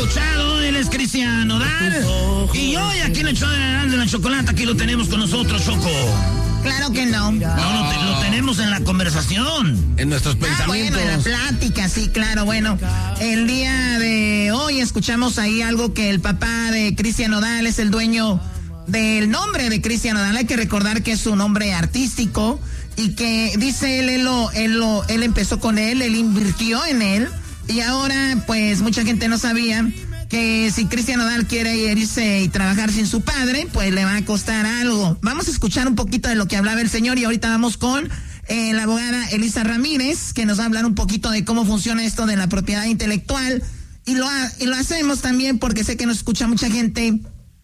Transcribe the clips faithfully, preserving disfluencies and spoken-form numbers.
escuchado, él es Cristian Nodal. Y hoy aquí en el show de la chocolate, aquí lo tenemos con nosotros, Choco. Claro que no. No, lo, te, lo tenemos en la conversación. En nuestros pensamientos. Ah, bueno, en la plática, sí, claro. Bueno, el día de hoy escuchamos ahí algo que el papá de Cristian Nodal es el dueño del nombre de Cristian Nodal. Hay que recordar que es su nombre artístico y que dice él, él, lo, él, lo, él empezó con él, él invirtió en él y ahora pues mucha gente no sabía que si Cristian Nodal quiere irse y trabajar sin su padre, pues le va a costar algo. Vamos a escuchar un poquito de lo que hablaba el señor y ahorita vamos con eh, la abogada Elisa Ramírez, que nos va a hablar un poquito de cómo funciona esto de la propiedad intelectual. Y lo, y lo hacemos también porque sé que nos escucha mucha gente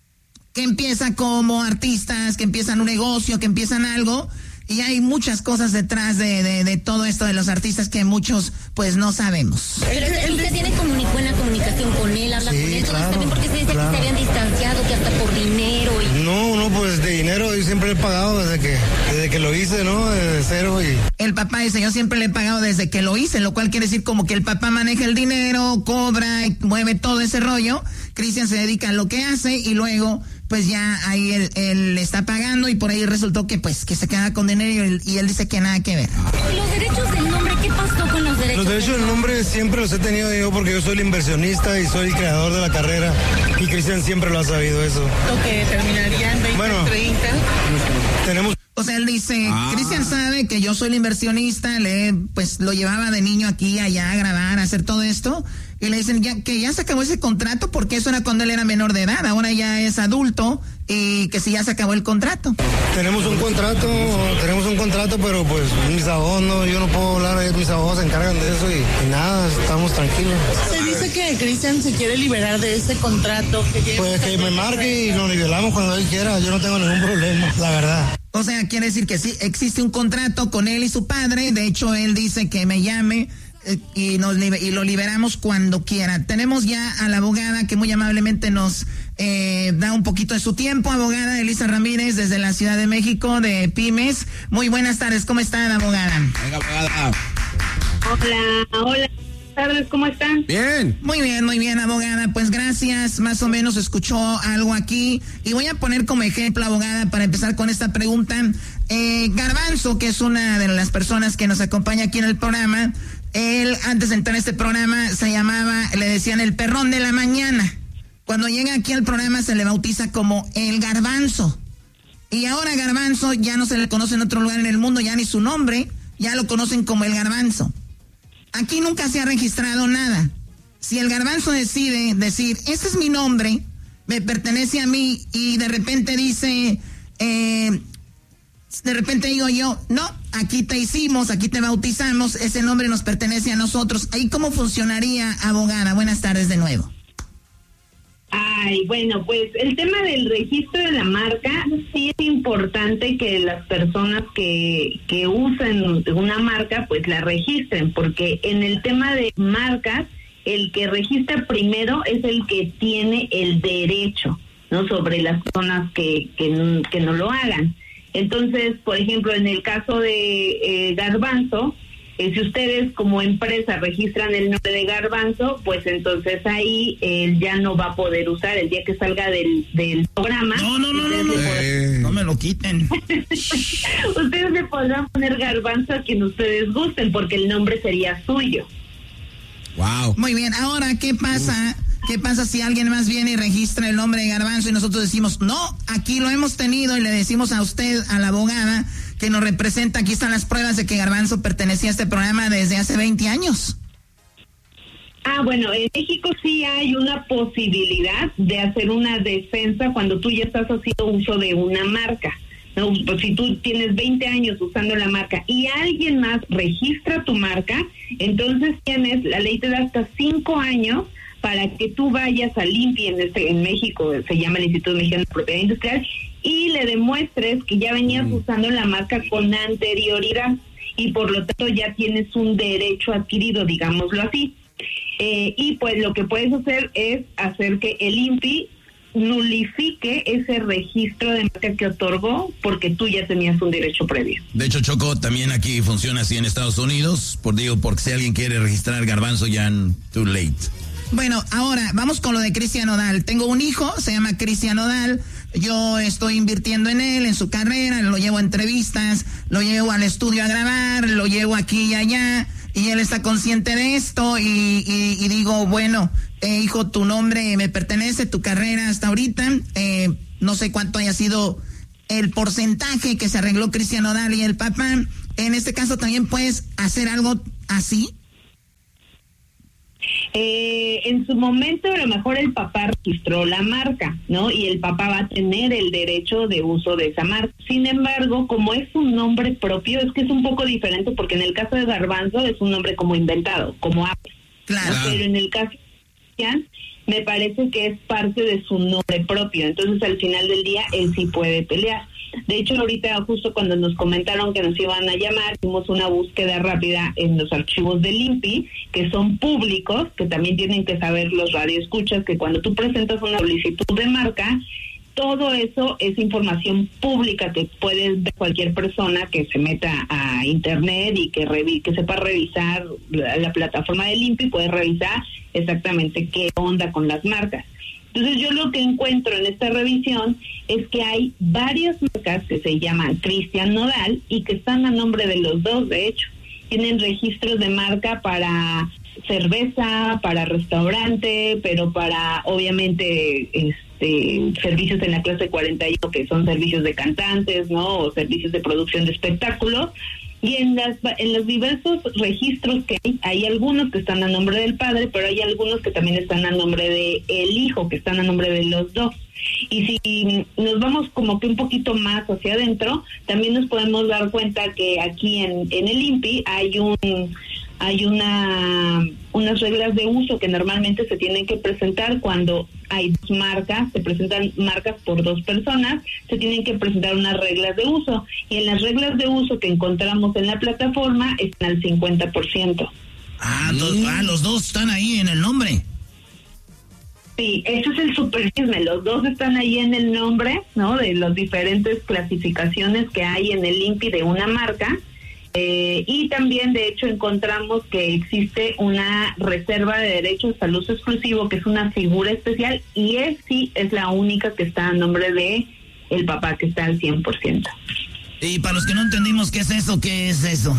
que empieza como artistas, que empiezan un negocio, que empiezan algo. Y hay muchas cosas detrás de, de, de todo esto de los artistas que muchos pues no sabemos. Pero usted tiene comuni- buena comunicación con él, habla Sí, con él, claro, también porque se dice claro. que se habían distanciado, que hasta por dinero y... No, no, pues de dinero yo siempre he pagado desde que desde que lo hice, ¿no? Desde cero y... El papá dice, yo siempre le he pagado desde que lo hice, lo cual quiere decir como que el papá maneja el dinero, cobra, y mueve todo ese rollo. Cristian se dedica a lo que hace y luego pues ya ahí él, él está pagando y por ahí resultó que pues que se queda con dinero y él, y él dice que nada que ver. ¿Y los derechos del nombre? ¿Qué pasó con los derechos? Los derechos del nombre siempre los he tenido yo porque yo soy el inversionista y soy el creador de la carrera y Cristian siempre lo ha sabido eso. Lo que terminaría en veinte, Bueno. treinta. Tenemos... O sea, él dice, Ah. Cristian sabe que yo soy el inversionista, le, pues lo llevaba de niño aquí, allá a grabar, a hacer todo esto. Y le dicen ya, que ya se acabó ese contrato porque eso era cuando él era menor de edad, ahora ya es adulto y que si ya se acabó el contrato. Tenemos un contrato, tenemos un contrato, pero pues mis abogados no, yo no puedo hablar, mis abogados se encargan de eso y, y nada, estamos tranquilos. Se dice que Cristian se quiere liberar de ese contrato. Que lleva Pues que me marque y nos nivelamos cuando él quiera, yo no tengo ningún problema, la verdad. O sea, quiere decir que sí, existe un contrato con él y su padre, de hecho él dice que me llame eh, y, nos, y lo liberamos cuando quiera. Tenemos ya a la abogada que muy amablemente nos eh, da un poquito de su tiempo, abogada Elisa Ramírez desde la Ciudad de México de Pymes. Muy buenas tardes, ¿cómo está, abogada? Venga, abogada. Hola, hola, buenas tardes, ¿cómo están? Bien. Muy bien, muy bien, abogada. Pues gracias, más o menos escuchó algo aquí. Y voy a poner como ejemplo, abogada, para empezar con esta pregunta. Eh, Garbanzo, que es una de las personas que nos acompaña aquí en el programa, él antes de entrar a este programa se llamaba, le decían el perrón de la mañana. Cuando llega aquí al programa se le bautiza como el Garbanzo. Y ahora Garbanzo ya no se le conoce en otro lugar en el mundo, ya ni su nombre, ya lo conocen como el Garbanzo. Aquí nunca se ha registrado nada. Si el Garbanzo decide decir, ese es mi nombre, me pertenece a mí, y de repente dice, eh, de repente digo yo, no, aquí te hicimos, aquí te bautizamos, ese nombre nos pertenece a nosotros. ¿Ahí cómo funcionaría, abogada? Buenas tardes de nuevo. Ay, bueno, pues el tema del registro de la marca, sí es importante que las personas que, que usen una marca, pues la registren, porque en el tema de marcas, el que registra primero es el que tiene el derecho, ¿no? Sobre las personas que, que, que no lo hagan. Entonces, por ejemplo, en el caso de eh, Garbanzo, Eh, si ustedes como empresa registran el nombre de Garbanzo, pues entonces ahí él ya no va a poder usar el día que salga del, del programa. No, no, no, no, no, Eh. no me lo quiten. Ustedes le podrán poner Garbanzo a quien ustedes gusten, porque el nombre sería suyo. Wow. Muy bien, ahora, ¿qué pasa? ¿Qué pasa si alguien más viene y registra el nombre de Garbanzo y nosotros decimos, no, aquí lo hemos tenido, y le decimos a usted, a la abogada que nos representa, aquí están las pruebas de que Garbanzo pertenecía a este programa desde hace veinte años? Ah, bueno, en México sí hay una posibilidad de hacer una defensa cuando tú ya estás haciendo uso de una marca, ¿no? Pues si tú tienes veinte años usando la marca y alguien más registra tu marca, entonces tienes, la ley te da hasta cinco años para que tú vayas al I N P I, en, este, en México se llama el Instituto Mexicano de Propiedad Industrial, y le demuestres que ya venías mm. usando la marca con anterioridad y por lo tanto ya tienes un derecho adquirido, digámoslo así. Eh, y pues lo que puedes hacer es hacer que el I N P I nulifique ese registro de marca que otorgó porque tú ya tenías un derecho previo. De hecho, Choco, también aquí funciona así en Estados Unidos. Por digo, porque si alguien quiere registrar Garbanzo, ya too late. Bueno, ahora vamos con lo de Cristian Nodal. Tengo un hijo, se llama Cristian Nodal. Yo estoy invirtiendo en él, en su carrera, lo llevo a entrevistas, lo llevo al estudio a grabar, lo llevo aquí y allá, y él está consciente de esto, y, y, y digo, bueno, eh, hijo, tu nombre me pertenece, tu carrera hasta ahorita, eh, no sé cuánto haya sido el porcentaje que se arregló Cristian Nodal y el papá. En este caso también puedes hacer algo así. Eh, en su momento a lo mejor el papá registró la marca, ¿no? Y el papá va a tener el derecho de uso de esa marca. Sin embargo, como es un nombre propio, es que es un poco diferente, porque en el caso de Garbanzo es un nombre como inventado, como Apple. Claro. ¿No? Pero en el caso de Cristian, me parece que es parte de su nombre propio. Entonces al final del día él sí puede pelear. De hecho, ahorita justo cuando nos comentaron que nos iban a llamar, hicimos una búsqueda rápida en los archivos del I N P I, que son públicos, que también tienen que saber los radioescuchas, que cuando tú presentas una solicitud de marca, todo eso es información pública que puede ver cualquier persona que se meta a internet y que revi- que sepa revisar la, la plataforma del I N P I, puede revisar exactamente qué onda con las marcas. Entonces yo lo que encuentro en esta revisión es que hay varias marcas que se llaman Cristian Nodal y que están a nombre de los dos, de hecho. Tienen registros de marca para cerveza, para restaurante, pero para obviamente este servicios en la clase cuarenta y uno, que son servicios de cantantes, ¿no? O servicios de producción de espectáculos. Y en las en los diversos registros que hay, hay algunos que están a nombre del padre, pero hay algunos que también están a nombre de el hijo, que están a nombre de los dos. Y si nos vamos como que un poquito más hacia adentro, también nos podemos dar cuenta que aquí en, en el I N P I hay un hay una unas reglas de uso que normalmente se tienen que presentar cuando hay dos marcas, se presentan marcas por dos personas, se tienen que presentar unas reglas de uso, y en las reglas de uso que encontramos en la plataforma están al cincuenta por ciento. Ah, to- ah, los dos están ahí en el nombre. Sí, eso es el super chisme, los dos están ahí en el nombre, ¿no? De las diferentes clasificaciones que hay en el I N P I de una marca. Eh, y también, de hecho, encontramos que existe una reserva de derechos al uso exclusivo, que es una figura especial, y es sí es la única que está a nombre de el papá, que está al cien por ciento. Y para los que no entendimos qué es eso, ¿qué es eso?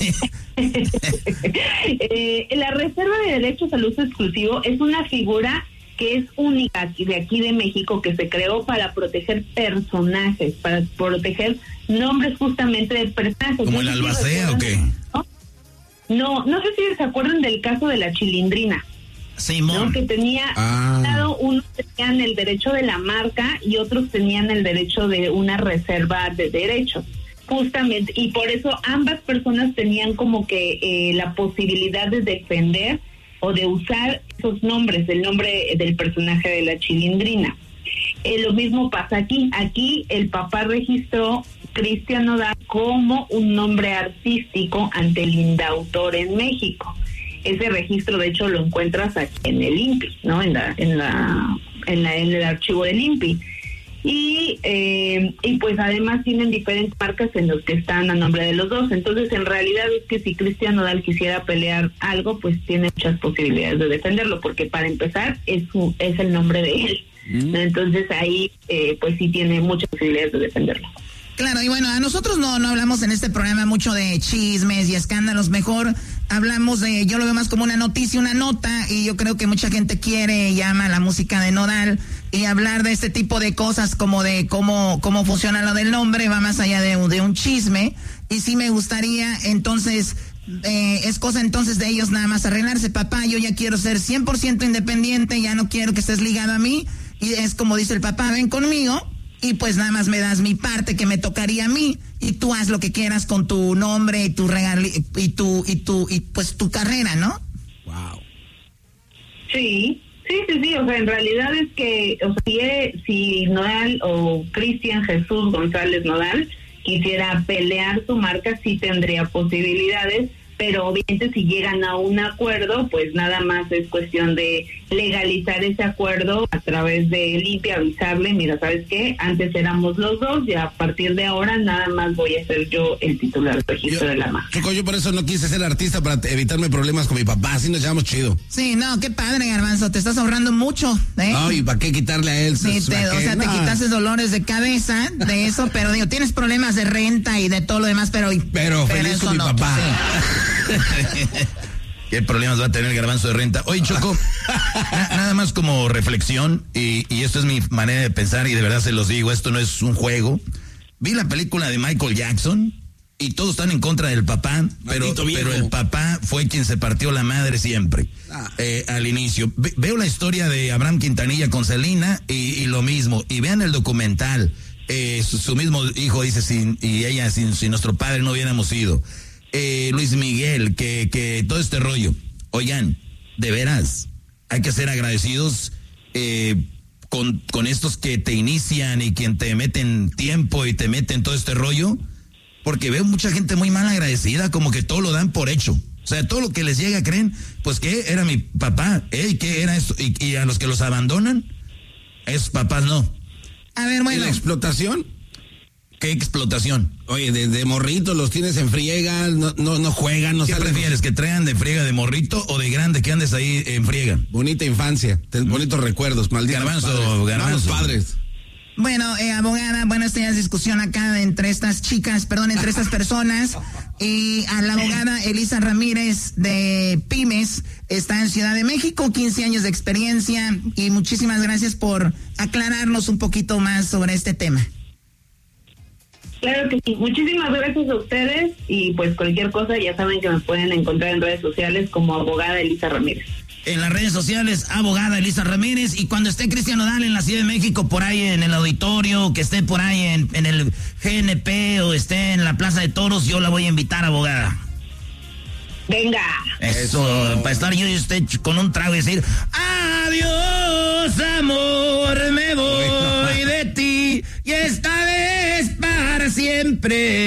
eh, la reserva de derechos al uso exclusivo es una figura que es única aquí, de aquí de México, que se creó para proteger personajes, para proteger nombres justamente de personajes. ¿Como No el sé si Albacea o qué? ¿no? no, no sé si se acuerdan del caso de la Chilindrina. Simón. ¿No? Que tenía, Ah. dado, unos tenían el derecho de la marca y otros tenían el derecho de una reserva de derechos. Justamente, y por eso ambas personas tenían como que eh, la posibilidad de defender o de usar esos nombres, el nombre del personaje de la Chilindrina. Eh, lo mismo pasa aquí. Aquí el papá registró Cristian Nodal como un nombre artístico ante el INDAUTOR en México. Ese registro, de hecho, lo encuentras aquí en el I N P I, ¿no? En la, en la, en la, en el archivo del I N P I. Y, eh, y pues además tienen diferentes marcas en los que están a nombre de los dos. Entonces, en realidad es que si Cristian Nodal quisiera pelear algo, pues tiene muchas posibilidades de defenderlo, porque para empezar es su, es el nombre de él. Mm. Entonces ahí eh, pues sí tiene muchas posibilidades de defenderlo. Claro, y bueno, a nosotros no, no hablamos en este programa mucho de chismes y escándalos, mejor hablamos de, yo lo veo más como una noticia, una nota, y yo creo que mucha gente quiere y ama la música de Nodal, y hablar de este tipo de cosas como de cómo, cómo funciona lo del nombre va más allá de, de un chisme, y sí me gustaría, entonces, eh, es cosa entonces de ellos nada más arreglarse. Papá, yo ya quiero ser cien por ciento independiente, ya no quiero que estés ligado a mí, y es como dice el papá, ven conmigo, y pues nada más me das mi parte que me tocaría a mí, y tú haz lo que quieras con tu nombre y tu regal y tu y tu y pues tu carrera, ¿no? Wow. Sí, sí, sí, sí, o sea, en realidad es que, o sea, si, si Nodal o Cristian Jesús González Nodal quisiera pelear su marca, sí tendría posibilidades, pero obviamente si llegan a un acuerdo, pues nada más es cuestión de legalizar ese acuerdo a través de Limpia, avisarle, mira, ¿sabes qué? Antes éramos los dos y a partir de ahora nada más voy a ser yo el titular del registro Yo, de la marca. Choco, yo por eso no quise ser artista, para evitarme problemas con mi papá, así nos llevamos chido. Sí, no, qué padre, Garbanzo, te estás ahorrando mucho, ¿eh? No, ¿y para qué quitarle a él? Sí, te, o sea, te no. quitaste dolores de cabeza de eso, pero digo, tienes problemas de renta y de todo lo demás, pero... Pero, pero feliz eso con mi no, papá. sí. ¿Qué problemas va a tener el Garbanzo de renta? Oye, Choco, na- nada más como reflexión, y, y esto es mi manera de pensar, y de verdad se los digo, esto no es un juego. Vi la película de Michael Jackson, y todos están en contra del papá, pero, Maldito viejo. pero el papá fue quien se partió la madre siempre, Ah. eh, al inicio. Ve- veo la historia de Abraham Quintanilla con Selena, y, y lo mismo, y vean el documental, eh, su, su mismo hijo dice, sin, y ella, sin, sin nuestro padre no hubiéramos ido. Eh, Luis Miguel, que, que todo este rollo. Oigan, de veras, hay que ser agradecidos eh, con, con estos que te inician y quien te meten tiempo y te meten todo este rollo, porque veo mucha gente muy mal agradecida, como que todo lo dan por hecho. O sea, todo lo que les llega creen, pues que era mi papá, ¿eh? ¿Qué era esto? Y, y a los que los abandonan, esos papás no. A ver, ¿Y bueno, la explotación? ¿Qué explotación? Oye, de, de morrito los tienes en friega, no, no, no juegan, no ¿Qué salen. prefieres, que traigan de friega de morrito o de grande que andes ahí en friega? Bonita infancia, ten bonitos recuerdos, malditos Garbanzo, padres. garbanzo. No, los padres. bueno, eh, abogada, bueno, esta ya es discusión acá entre estas chicas, perdón, entre estas personas. Y a la abogada Elisa Ramírez de Pymes está en Ciudad de México, quince años de experiencia, y muchísimas gracias por aclararnos un poquito más sobre este tema. Claro que sí, muchísimas gracias a ustedes y pues cualquier cosa ya saben que me pueden encontrar en redes sociales como abogada Elisa Ramírez. En las redes sociales, abogada Elisa Ramírez, y cuando esté Cristian Nodal en la Ciudad de México, por ahí en el auditorio, que esté por ahí en, en el G N P o esté en la Plaza de Toros, yo la voy a invitar, abogada. Venga. Eso, para estar yo y usted con un trago y decir, adiós, amor, me voy de ti, y esta vez para siempre.